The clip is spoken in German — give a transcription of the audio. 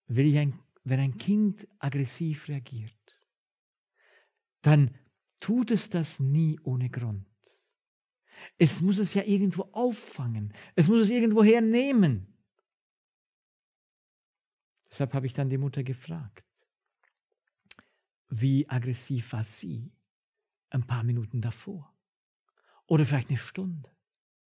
wenn ein Kind aggressiv reagiert, dann tut es das nie ohne Grund. Es muss es ja irgendwo auffangen. Es muss es irgendwo hernehmen. Deshalb habe ich dann die Mutter gefragt, wie aggressiv war sie ein paar Minuten davor? Oder vielleicht eine Stunde?